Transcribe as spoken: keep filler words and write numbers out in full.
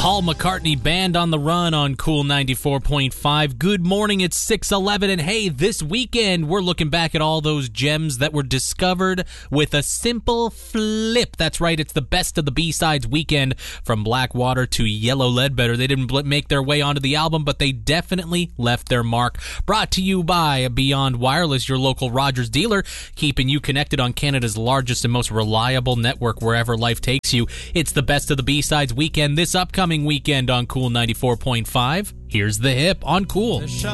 Paul McCartney Band on the Run on Cool ninety-four point five. Good morning, it's six eleven, and hey, this weekend we're looking back at all those gems that were discovered with a simple flip. That's right, it's the Best of the B-Sides weekend from Blackwater to Yellow Ledbetter. They didn't make their way onto the album, but they definitely left their mark. Brought to you by Beyond Wireless, your local Rogers dealer, keeping you connected on Canada's largest and most reliable network wherever life takes you. It's the Best of the B-Sides weekend this upcoming weekend on Cool ninety-four point five. Here's the hip on Cool.